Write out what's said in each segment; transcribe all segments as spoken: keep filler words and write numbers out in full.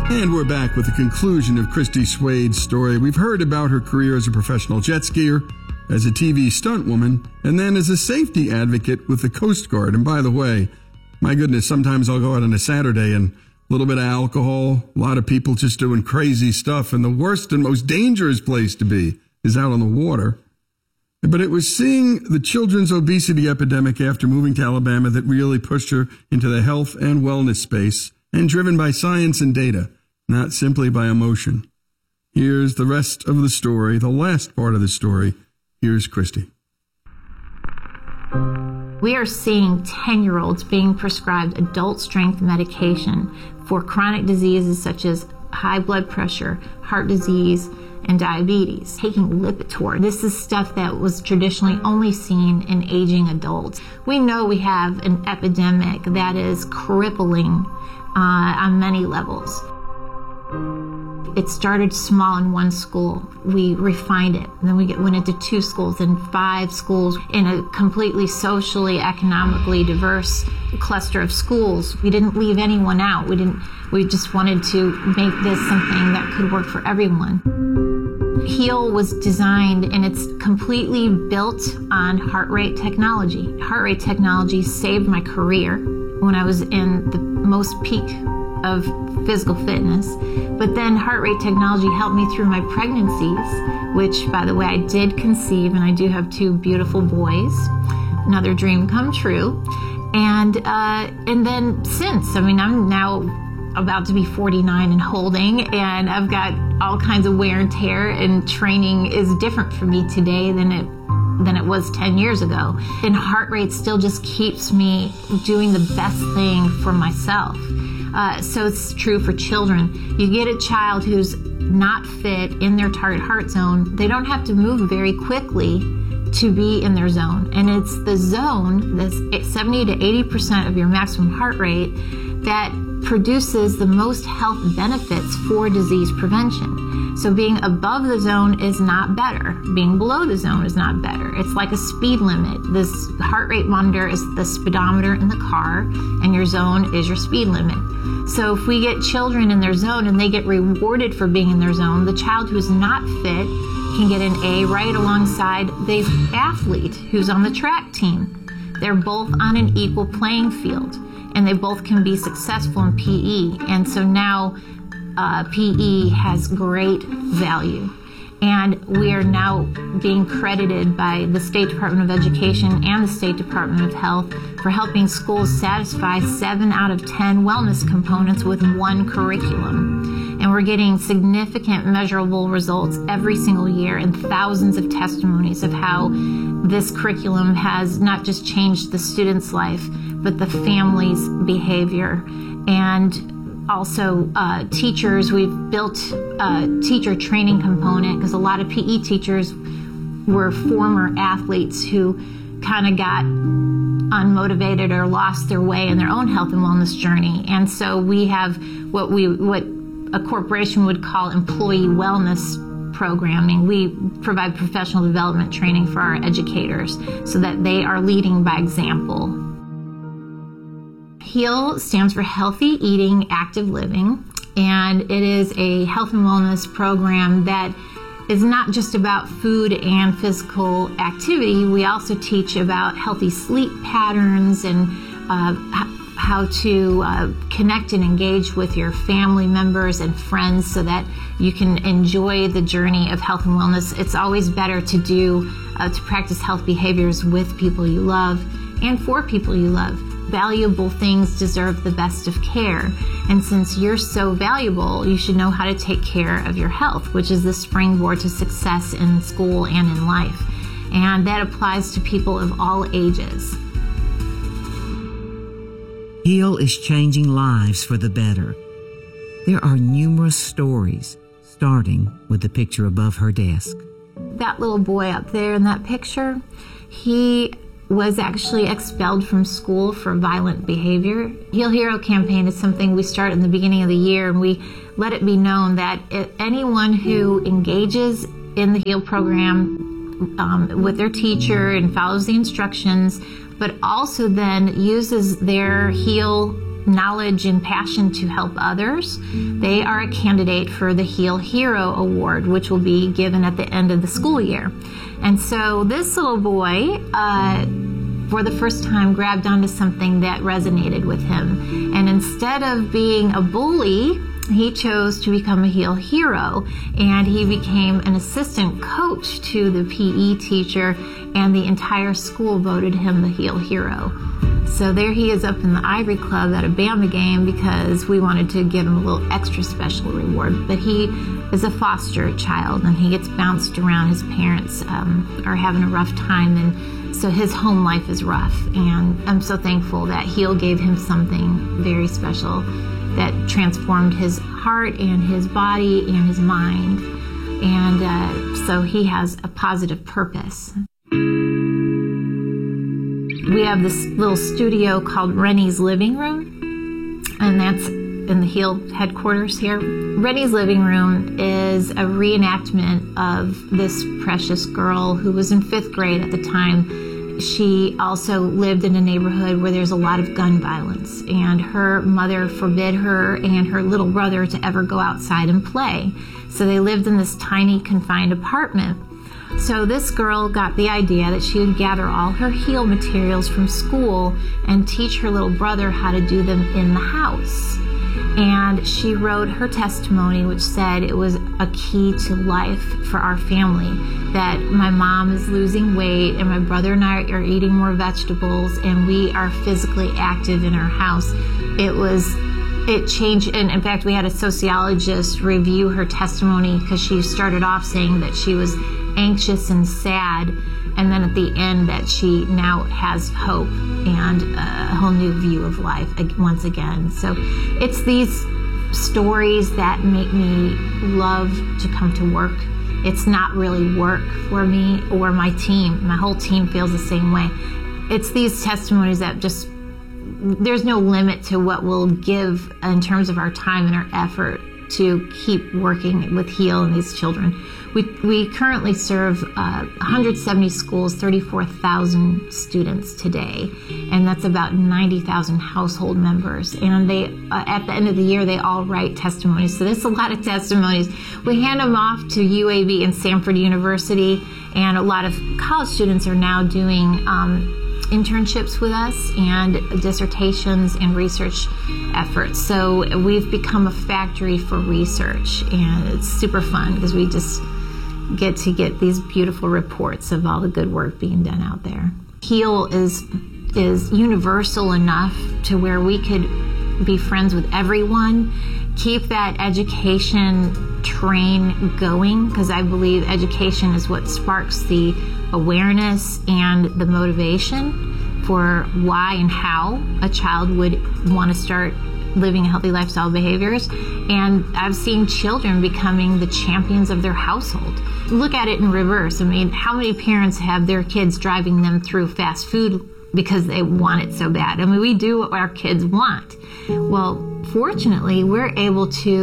And we're back with the conclusion of Christy Swade's story. We've heard about her career as a professional jet skier, as a T V stunt woman, and then as a safety advocate with the Coast Guard. And by the way, my goodness, sometimes I'll go out on a Saturday and a little bit of alcohol, a lot of people just doing crazy stuff, and the worst and most dangerous place to be is out on the water. But it was seeing the children's obesity epidemic after moving to Alabama that really pushed her into the health and wellness space, and driven by science and data, not simply by emotion. Here's the rest of the story, the last part of the story. Here's Christy. We are seeing ten-year-olds being prescribed adult-strength medication for chronic diseases such as high blood pressure, heart disease, and diabetes, taking Lipitor. This is stuff that was traditionally only seen in aging adults. We know we have an epidemic that is crippling uh, on many levels. It started small in one school. We refined it. And then we get, went into two schools and five schools in a completely socially, economically diverse cluster of schools. We didn't leave anyone out. We didn't. We just wanted to make this something that could work for everyone. HEAL was designed and it's completely built on heart rate technology. Heart rate technology saved my career when I was in the most peak of physical fitness. But then heart rate technology helped me through my pregnancies, which, by the way, I did conceive, and I do have two beautiful boys. Another dream come true. And uh, and then since, I mean, I'm now about to be forty-nine and holding, and I've got all kinds of wear and tear, and training is different for me today than it than it was ten years ago. And heart rate still just keeps me doing the best thing for myself. Uh, so it's true for children. You get a child who's not fit in their target heart zone, they don't have to move very quickly to be in their zone. And it's the zone, this seventy to eighty percent of your maximum heart rate, that produces the most health benefits for disease prevention. So being above the zone is not better. Being below the zone is not better. It's like a speed limit. This heart rate monitor is the speedometer in the car, and your zone is your speed limit. So if we get children in their zone and they get rewarded for being in their zone, the child who's not fit can get an A right alongside the athlete who's on the track team. They're both on an equal playing field, and they both can be successful in P E. And so now uh, P E has great value. And we are now being credited by the State Department of Education and the State Department of Health for helping schools satisfy seven out of ten wellness components with one curriculum. And we're getting significant measurable results every single year and thousands of testimonies of how this curriculum has not just changed the student's life, but the family's behavior. And also uh, teachers, we've built a teacher training component because a lot of P E teachers were former athletes who kind of got unmotivated or lost their way in their own health and wellness journey. And so we have what we what a corporation would call employee wellness programming. We provide professional development training for our educators so that they are leading by example. HEAL stands for Healthy Eating, Active Living, and it is a health and wellness program that is not just about food and physical activity. We also teach about healthy sleep patterns and uh, how to uh, connect and engage with your family members and friends so that you can enjoy the journey of health and wellness. It's always better to do, uh, to practice health behaviors with people you love and for people you love. Valuable things deserve the best of care. And since you're so valuable, you should know how to take care of your health, which is the springboard to success in school and in life. And that applies to people of all ages. HEAL is changing lives for the better. There are numerous stories, starting with the picture above her desk. That little boy up there in that picture, he was actually expelled from school for violent behavior. HEAL Hero campaign is something we start in the beginning of the year, and we let it be known that anyone who engages in the HEAL program um, with their teacher and follows the instructions, but also then uses their HEAL knowledge and passion to help others, they are a candidate for the Heal Hero Award, which will be given at the end of the school year. And so this little boy, uh, for the first time, grabbed onto something that resonated with him. And instead of being a bully, he chose to become a Heal Hero, and he became an assistant coach to the P E teacher, and the entire school voted him the Heal Hero. So there he is up in the Ivory Club at a Bama game because we wanted to give him a little extra special reward. But he is a foster child, and he gets bounced around. His parents um, are having a rough time, and so his home life is rough. And I'm so thankful that Heal gave him something very special that transformed his heart and his body and his mind. And uh, so he has a positive purpose. We have this little studio called Rennie's Living Room, and that's in the Heal headquarters here. Rennie's Living Room is a reenactment of this precious girl who was in fifth grade at the time. She also lived in a neighborhood where there's a lot of gun violence, and her mother forbid her and her little brother to ever go outside and play. So they lived in this tiny, confined apartment. So this girl got the idea that she would gather all her Heal materials from school and teach her little brother how to do them in the house. And she wrote her testimony, which said it was a key to life for our family, that my mom is losing weight and my brother and I are eating more vegetables and we are physically active in our house. It was, it changed, and in fact we had a sociologist review her testimony because she started off saying that she was anxious and sad, and then at the end that she now has hope and a whole new view of life once again. So it's these stories that make me love to come to work. It's not really work for me or my team. My whole team feels the same way. It's these testimonies that just, there's no limit to what we'll give in terms of our time and our effort to keep working with Heal and these children. We we currently serve uh, one hundred seventy schools, thirty-four thousand students today, and that's about ninety thousand household members. And they, uh, at the end of the year, they all write testimonies. So there's a lot of testimonies. We hand them off to U A B and Samford University, and a lot of college students are now doing um, internships with us and dissertations and research efforts. So we've become a factory for research, and it's super fun because we just get to get these beautiful reports of all the good work being done out there. Heal is is universal enough to where we could be friends with everyone, keep that education train going, because I believe education is what sparks the awareness and the motivation for why and how a child would want to start living healthy lifestyle behaviors. And I've seen children becoming the champions of their household. Look at it in reverse. I mean, how many parents have their kids driving them through fast food because they want it so bad? I mean, we do what our kids want. Well, fortunately, we're able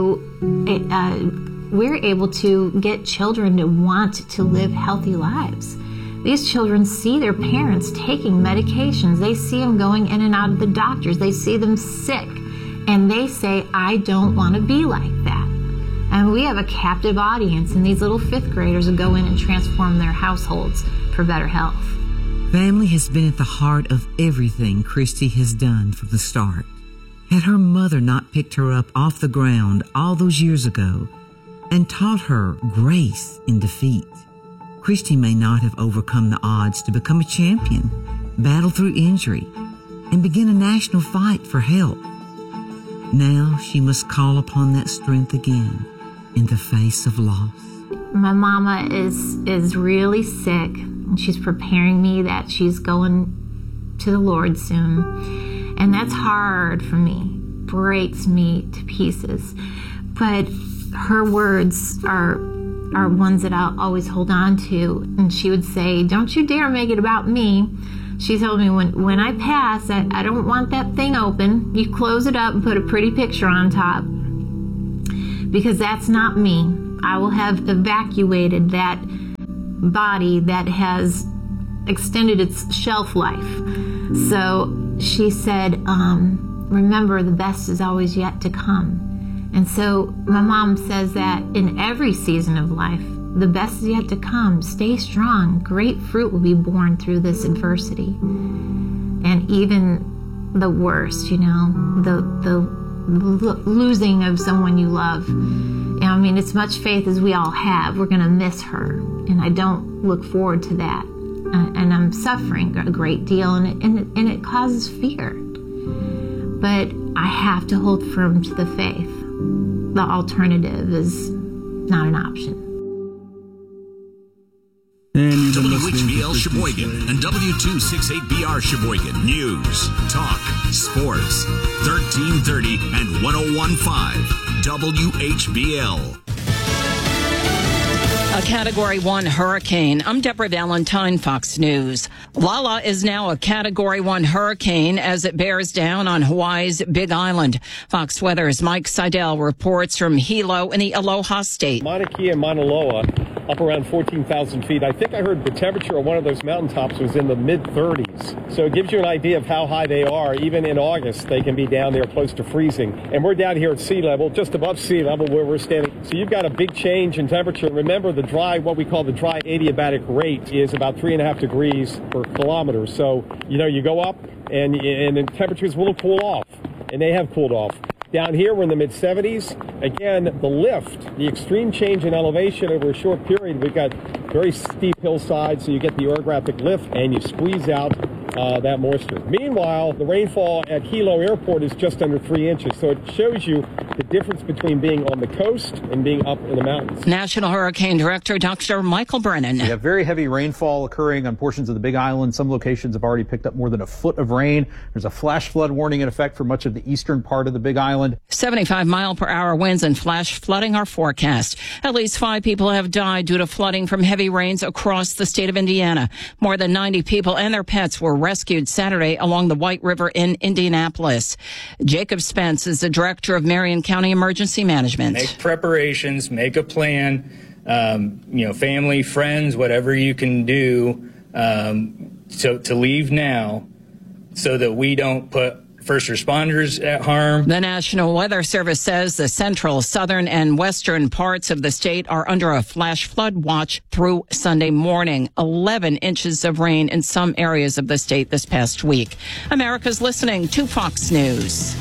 to uh, we're able to get children to want to live healthy lives. These children see their parents taking medications. They see them going in and out of the doctors. They see them sick. And they say, I don't want to be like that. And we have a captive audience, and these little fifth graders will go in and transform their households for better health. Family has been at the heart of everything Christy has done from the start. Had her mother not picked her up off the ground all those years ago and taught her grace in defeat, Christy may not have overcome the odds to become a champion, battle through injury, and begin a national fight for help. Now she must call upon that strength again in the face of loss. My mama is is really sick. She's preparing me that she's going to the Lord soon. And that's hard for me, breaks me to pieces. But her words are are ones that I'll always hold on to. And she would say, don't you dare make it about me. She told me, when, when I pass, I, I don't want that thing open. You close it up and put a pretty picture on top. Because that's not me. I will have evacuated that body that has extended its shelf life. So she said, um, remember the best is always yet to come. And so my mom says that in every season of life, the best is yet to come. Stay strong. Great fruit will be born through this adversity. And even the worst, you know, the the l- losing of someone you love. You know, I mean, as much faith as we all have, we're going to miss her. And I don't look forward to that. Uh, and I'm suffering a great deal, and it, and, it, and it causes fear. But I have to hold firm to the faith. The alternative is not an option. And W H B L Sheboygan and W two sixty-eight B R Sheboygan News, Talk, Sports, thirteen thirty and one oh one point five W H B L. A Category one hurricane. I'm Deborah Valentine, Fox News. Lala is now a Category one hurricane as it bears down on Hawaii's Big Island. Fox Weather's Mike Seidel reports from Hilo in the Aloha State. Mauna Kea and Mauna Loa up around fourteen thousand feet. I think I heard the temperature of one of those mountaintops was in the mid thirties. So it gives you an idea of how high they are. Even in August, they can be down there close to freezing. And we're down here at sea level, just above sea level where we're standing. So you've got a big change in temperature. Remember, the dry, what we call the dry adiabatic rate is about three and a half degrees per kilometer. So, you know, you go up and, and the temperatures will cool off, and they have cooled off. Down here, we're in the mid seventies. Again, the lift, the extreme change in elevation over a short period. We've got very steep hillsides, so you get the orographic lift, and you squeeze out uh, that moisture. Meanwhile, the rainfall at Hilo Airport is just under three inches, so it shows you the difference between being on the coast and being up in the mountains. National Hurricane Director Doctor Michael Brennan. We have very heavy rainfall occurring on portions of the Big Island. Some locations have already picked up more than a foot of rain. There's a flash flood warning in effect for much of the eastern part of the Big Island. seventy-five mile per hour winds and flash flooding are forecast. At least five people have died due to flooding from heavy rains across the state of Indiana. More than ninety people and their pets were rescued Saturday along the White River in Indianapolis. Jacob Spence is the director of Marion County Emergency Management. Make preparations, make a plan, um, you know, family, friends, whatever you can do um, so, to leave now so that we don't put first responders at harm. The National Weather Service says the central, southern, and western parts of the state are under a flash flood watch through Sunday morning. eleven inches of rain in some areas of the state this past week. America's listening to Fox News.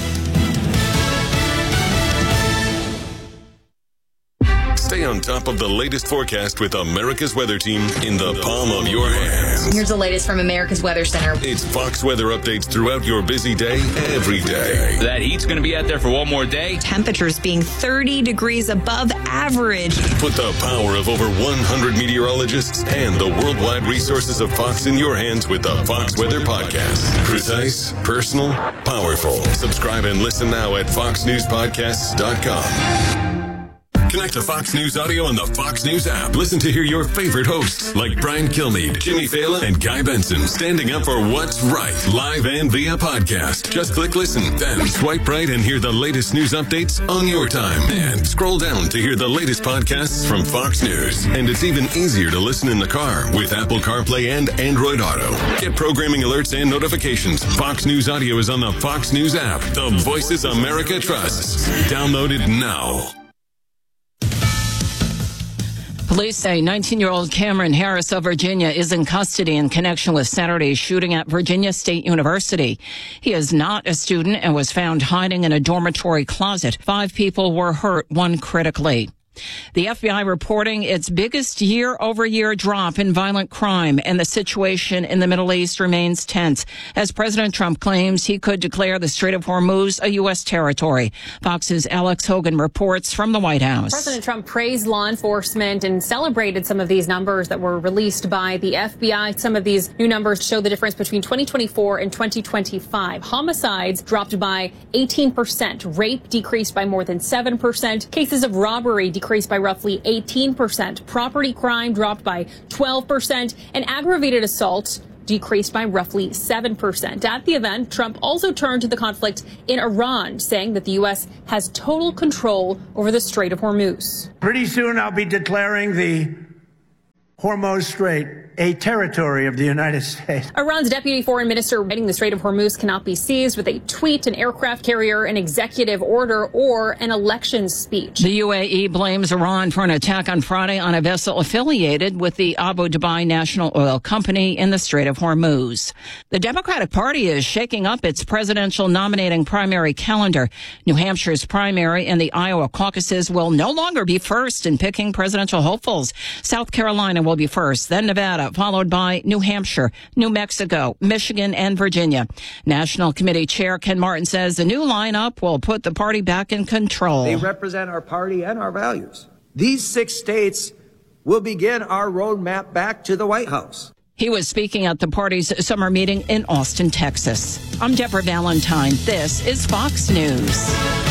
Stay on top of the latest forecast with America's Weather Team in the palm of your hands. Here's the latest from America's Weather Center. It's Fox weather updates throughout your busy day, every day. That heat's going to be out there for one more day. Temperatures being thirty degrees above average. Put the power of over one hundred meteorologists and the worldwide resources of Fox in your hands with the Fox Weather Podcast. Precise, personal, powerful. Subscribe and listen now at fox news podcasts dot com. Connect to Fox News Audio on the Fox News app. Listen to hear your favorite hosts like Brian Kilmeade, Jimmy Fallon, and Guy Benson standing up for what's right, live and via podcast. Just click listen, then swipe right and hear the latest news updates on your time. And scroll down to hear the latest podcasts from Fox News. And it's even easier to listen in the car with Apple CarPlay and Android Auto. Get programming alerts and notifications. Fox News Audio is on the Fox News app. The voices America trusts. Download it now. Police say nineteen-year-old Cameron Harris of Virginia is in custody in connection with Saturday's shooting at Virginia State University. He is not a student and was found hiding in a dormitory closet. Five people were hurt, one critically. The F B I reporting its biggest year-over-year drop in violent crime, and the situation in the Middle East remains tense as President Trump claims he could declare the Strait of Hormuz a U S territory. Fox's Alex Hogan reports from the White House. President Trump praised law enforcement and celebrated some of these numbers that were released by the F B I. Some of these new numbers show the difference between twenty twenty-four and twenty twenty-five. Homicides dropped by eighteen percent. Rape decreased by more than seven percent. Cases of robbery decreased increased by roughly eighteen percent. Property crime dropped by twelve percent, and aggravated assault decreased by roughly seven percent. At the event, Trump also turned to the conflict in Iran, saying that the U S has total control over the Strait of Hormuz. Pretty soon I'll be declaring the Hormuz Strait a territory of the United States. Iran's deputy foreign minister writing the Strait of Hormuz cannot be seized with a tweet, an aircraft carrier, an executive order, or an election speech. The U A E blames Iran for an attack on Friday on a vessel affiliated with the Abu Dhabi National Oil Company in the Strait of Hormuz. The Democratic Party is shaking up its presidential nominating primary calendar. New Hampshire's primary and the Iowa caucuses will no longer be first in picking presidential hopefuls. South Carolina will be first, then Nevada, followed by New Hampshire, New Mexico, Michigan, and Virginia. National Committee Chair Ken Martin says the new lineup will put the party back in control. They represent our party and our values. These six states will begin our roadmap back to the White House. He was speaking at the party's summer meeting in Austin, Texas. I'm Deborah Valentine. This is Fox News.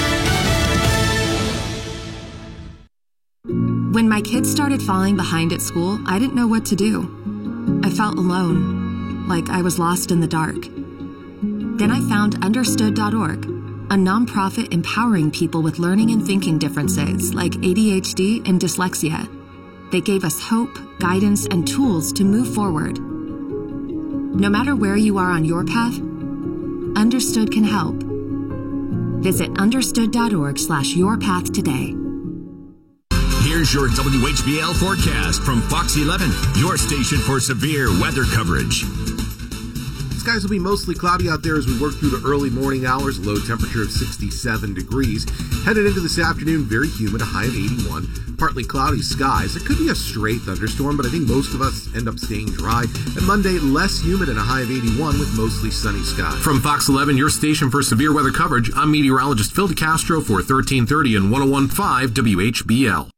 When my kids started falling behind at school, I didn't know what to do. I felt alone, like I was lost in the dark. Then I found understood dot org, a nonprofit empowering people with learning and thinking differences like A D H D and dyslexia. They gave us hope, guidance, and tools to move forward. No matter where you are on your path, Understood can help. Visit understood dot org slash your path today. Here's your W H B L forecast from Fox eleven, your station for severe weather coverage. Skies will be mostly cloudy out there as we work through the early morning hours. Low temperature of sixty-seven degrees. Headed into this afternoon, very humid, a high of eighty-one. Partly cloudy skies. It could be a stray thunderstorm, but I think most of us end up staying dry. And Monday, less humid and a high of eighty-one with mostly sunny skies. From Fox eleven, your station for severe weather coverage, I'm meteorologist Phil DeCastro for thirteen thirty and one oh one point five W H B L.